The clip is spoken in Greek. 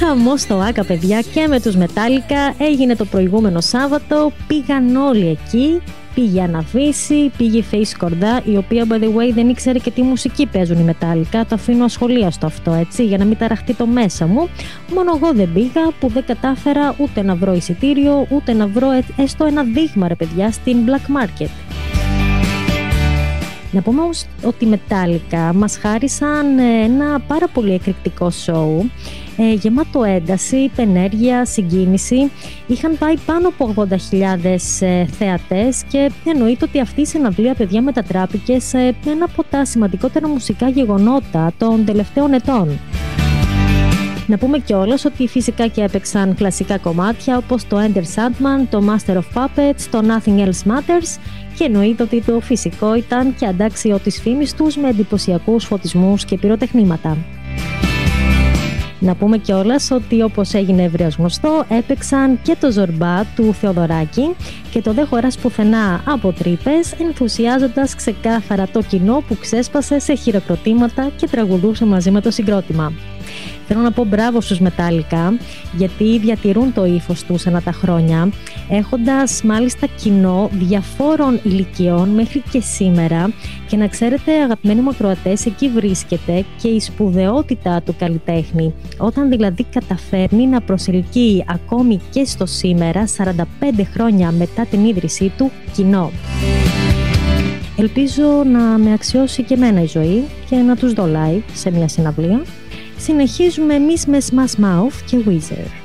Χαμός στο Άκα, παιδιά, και με τους Metallica έγινε το προηγούμενο Σάββατο. Πήγαν όλοι εκεί. Πήγε η Αναβίση, πήγε η Face Κορδά, η οποία by the way δεν ήξερε και τι μουσική παίζουν οι Metallica. Το αφήνω ασχολίαστο αυτό, έτσι, για να μην ταραχτεί το μέσα μου. Μόνο εγώ δεν πήγα, που δεν κατάφερα ούτε να βρω εισιτήριο, ούτε να βρω έστω ένα δείγμα, ρε παιδιά, στην Black Market. Να πούμε όμως ότι οι Metallica μας χάρισαν ένα πάρα πολύ εκρηκτικό show, γεμάτο ένταση, πενέργεια, συγκίνηση. Είχαν πάει πάνω από 80.000 θεατές και εννοείται ότι αυτή η συναυλία, παιδιά, μετατράπηκε σε ένα από τα σημαντικότερα μουσικά γεγονότα των τελευταίων ετών. Να πούμε κιόλας ότι φυσικά και έπαιξαν κλασικά κομμάτια όπως το Enter Sandman, το Master of Puppets, το Nothing Else Matters, και εννοείται ότι το φυσικό ήταν και αντάξιο της φήμης τους με εντυπωσιακούς φωτισμούς και πυροτεχνήματα. Να πούμε κιόλας ότι, όπως έγινε ευρέως γνωστό, έπαιξαν και το Ζορμπά του Θεοδωράκη και το «Δεν χωράς πουθενά» από Τρύπες, ενθουσιάζοντας ξεκάθαρα το κοινό που ξέσπασε σε χειροκροτήματα και τραγουδούσε μαζί με το συγκρότημα. Θέλω να πω μπράβο στους Metallica, γιατί διατηρούν το ύφος τους ανά τα χρόνια, έχοντας μάλιστα κοινό διαφόρων ηλικιών μέχρι και σήμερα. Και να ξέρετε, αγαπημένοι μου ακροατές, εκεί βρίσκεται και η σπουδαιότητα του καλλιτέχνη, όταν δηλαδή καταφέρνει να προσελκύει ακόμη και στο σήμερα, 45 χρόνια μετά την ίδρυσή του, κοινό. Ελπίζω να με αξιώσει και εμένα η ζωή και να τους δω live σε μια συναυλία. Συνεχίζουμε εμείς με Smash Mouth και Weezer.